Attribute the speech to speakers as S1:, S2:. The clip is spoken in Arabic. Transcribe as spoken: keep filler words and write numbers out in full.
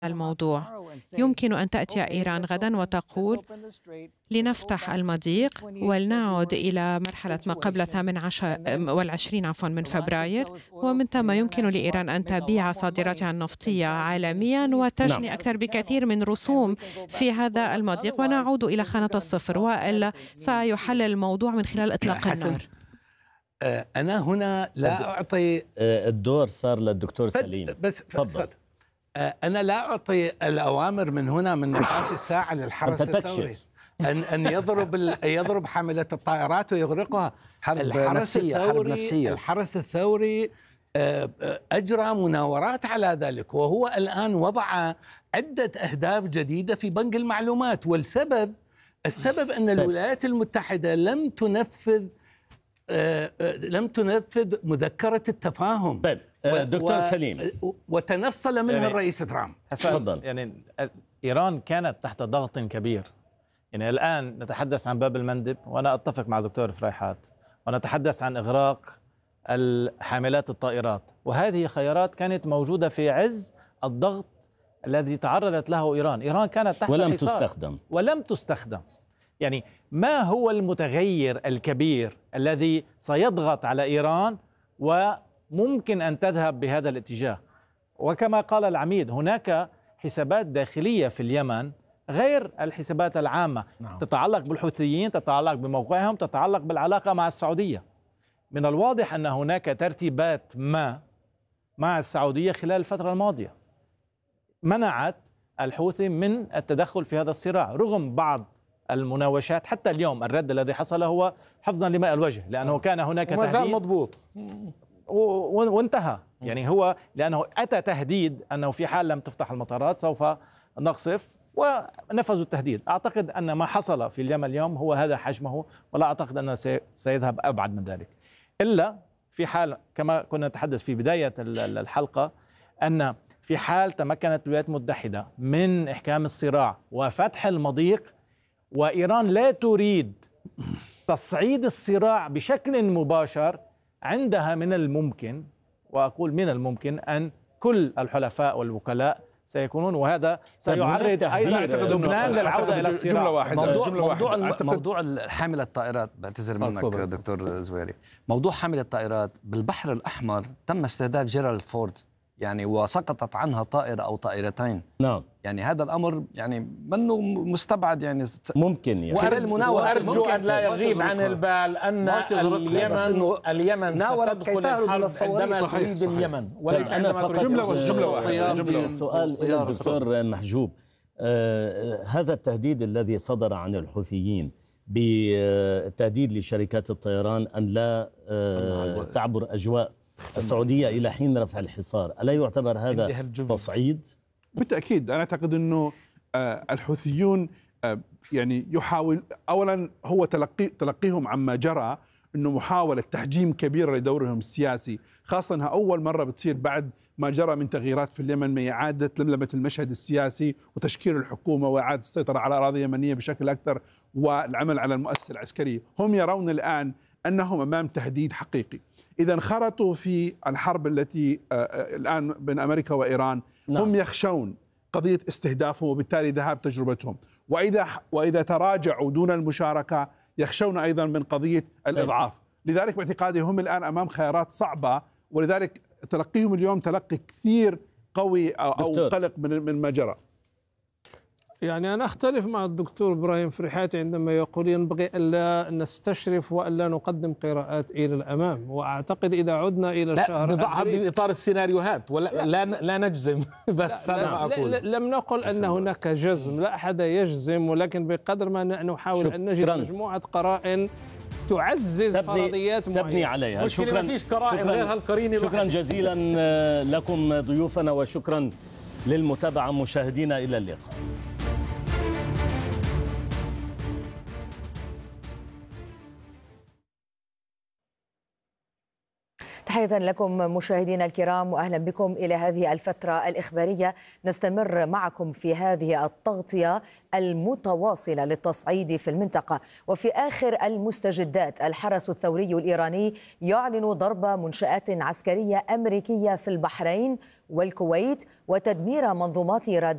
S1: الموضوع. يمكن أن تأتي إيران غدا وتقول لنفتح المضيق ولنعد إلى مرحلة ما قبل الثامن عشر والعشرين عفوا من فبراير، ومن ثم يمكن لإيران أن تبيع صادراتها النفطية عالميا وتجني نعم. أكثر بكثير من رسوم في هذا المضيق ونعود إلى خانة الصفر، وإلا سيحل الموضوع من خلال إطلاق النار.
S2: أنا هنا لا أعطي
S3: الدور صار للدكتور سليم.
S2: بس تفضل. أنا لا أعطي الأوامر من هنا من نقاش الساعة للحرس الثوري أن أن يضرب يضرب حاملة الطائرات ويغرقها.
S4: الحرس الثوري
S2: نفسية. الحرس الثوري أجرى مناورات على ذلك، وهو الآن وضع عدة أهداف جديدة في بنك المعلومات، والسبب السبب أن الولايات المتحدة لم تنفذ لم تنفذ مذكرة التفاهم.
S3: طيب دكتور و... سليم
S2: وتنصل منها يعني الرئيس ترامب.
S5: تفضل. يعني إيران كانت تحت ضغط كبير. يعني الآن نتحدث عن باب المندب، وأنا أتفق مع دكتور فريحات، ونتحدث عن إغراق الحاملات الطائرات، وهذه خيارات كانت موجودة في عز الضغط الذي تعرضت له إيران. إيران كانت تحت
S3: ولم
S5: حصار
S3: تستخدم
S5: ولم تستخدم. يعني ما هو المتغير الكبير الذي سيضغط على إيران وممكن أن تذهب بهذا الاتجاه؟ وكما قال العميد، هناك حسابات داخلية في اليمن غير الحسابات العامة. نعم. تتعلق بالحوثيين، تتعلق بموقعهم، تتعلق بالعلاقة مع السعودية. من الواضح أن هناك ترتيبات ما مع السعودية خلال الفترة الماضية منعت الحوثي من التدخل في هذا الصراع، رغم بعض المناوشات. حتى اليوم الرد الذي حصل هو حفظا لماء الوجه، لأنه كان هناك تهديد
S2: وما زال مضبوط
S5: وانتهى. يعني هو لأنه أتى تهديد أنه في حال لم تفتح المطارات سوف نقصف، ونفذوا التهديد. أعتقد أن ما حصل في اليمن اليوم هو هذا حجمه، ولا أعتقد أنه سيذهب أبعد من ذلك، إلا في حال كما كنا نتحدث في بداية الحلقة أن في حال تمكنت الولايات المتحدة من إحكام الصراع وفتح المضيق، وإيران لا تريد تصعيد الصراع بشكل مباشر، عندها من الممكن، وأقول من الممكن، أن كل الحلفاء والوكلاء سيكونون، وهذا سيعرض أيضا لبنان للعودة إلى الصراع.
S4: جملة واحدة.
S6: موضوع
S4: جملة
S6: موضوع,
S4: واحدة.
S6: موضوع حامل الطائرات، بعتذر منك دكتور زويري، موضوع حامل الطائرات بالبحر الأحمر تم استهداف جيرالد فورد يعني، وسقطت عنها طائرة أو طائرتين.
S3: نعم.
S6: يعني هذا الأمر يعني منه مستبعد، يعني
S3: ممكن يعني.
S2: وأرجو أن لا يغيب عن البال أن اليمن اليمن ستدخل الحرب عندما تريد اليمن وليس عندما تريد.
S4: جملة جملة واحدة.
S3: سؤال إلى الدكتور محجوب. آه هذا التهديد الذي صدر عن الحوثيين بالتهديد لشركات الطيران أن لا آه تعبر أجواء السعودية إلى حين رفع الحصار، ألا يعتبر هذا تصعيد؟
S4: بالتأكيد. أنا أعتقد أنه الحوثيون يعني يحاول، أولا هو تلقي تلقيهم عما جرى أنه محاولة تحجيم كبيرة لدورهم السياسي، خاصة أنها أول مرة بتصير بعد ما جرى من تغييرات في اليمن، من إعادة لملمة المشهد السياسي وتشكيل الحكومة وإعادة السيطرة على أراضي يمنية بشكل أكثر والعمل على المؤسسة العسكرية. هم يرون الآن أنهم أمام تهديد حقيقي. إذا انخرطوا في الحرب التي الآن بين أمريكا وإيران. نعم. هم يخشون قضية استهدافهم وبالتالي ذهاب تجربتهم، وإذا وإذا تراجعوا دون المشاركة يخشون أيضا من قضية الإضعاف. لذلك باعتقادي هم الآن أمام خيارات صعبة، ولذلك تلقيهم اليوم تلقي كثير قوي أو قلق من من ما جرى.
S7: يعني أنا أختلف مع الدكتور إبراهيم فريحات عندما يقول ينبغي ألا نستشرف وألا نقدم قراءات إلى الأمام، وأعتقد إذا عدنا إلى الشهر
S2: نضعها بإطار السيناريوهات ولا لا, لا نجزم. بس
S7: لا
S2: أنا ما أقول.
S7: لم نقل أن هناك جزم، لا أحد يجزم، ولكن بقدر ما نحاول أن نجد مجموعة قرائن تعزز فرضيات معينة
S3: تبني عليها.
S2: شكرا. ما فيش قرائن غير هالقرينة.
S3: شكرا جزيلا لكم ضيوفنا، وشكرا للمتابعة مشاهدينا، إلى اللقاء.
S8: تحية لكم مشاهدينا الكرام، وأهلا بكم إلى هذه الفترة الإخبارية. نستمر معكم في هذه التغطية المتواصلة للتصعيد في المنطقة. وفي آخر المستجدات، الحرس الثوري الإيراني يعلن ضرب منشآت عسكرية أمريكية في البحرين والكويت وتدمير منظومات رادار